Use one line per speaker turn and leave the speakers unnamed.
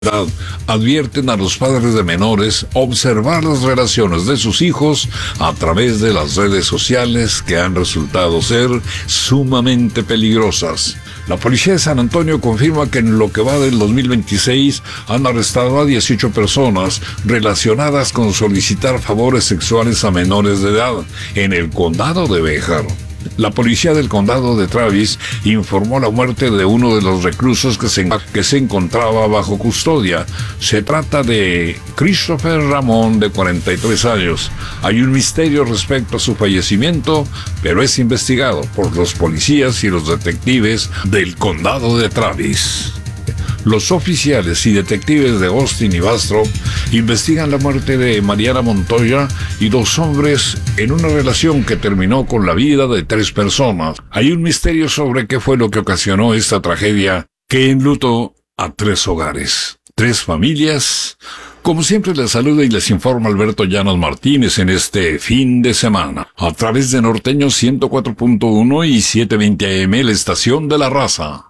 Advierten a los padres de menores observar las relaciones de sus hijos a través de las redes sociales que han resultado ser sumamente peligrosas. La policía de San Antonio confirma que en lo que va del 2026 han arrestado a 18 personas relacionadas con solicitar favores sexuales a menores de edad en el condado de Béjar. La policía del condado de Travis informó la muerte de uno de los reclusos que se encontraba bajo custodia. Se trata de Christopher Ramón, de 43 años. Hay un misterio respecto a su fallecimiento, pero es investigado por los policías y los detectives del condado de Travis. Los oficiales y detectives de Austin y Bastrop investigan la muerte de Mariana Montoya y dos hombres en una relación que terminó con la vida de 3 personas. Hay un misterio sobre qué fue lo que ocasionó esta tragedia que enlutó a 3 hogares, 3 familias. Como siempre les saluda y les informa Alberto Llanos Martínez en este fin de semana, a través de Norteño 104.1 y 720 AM, la estación de la raza.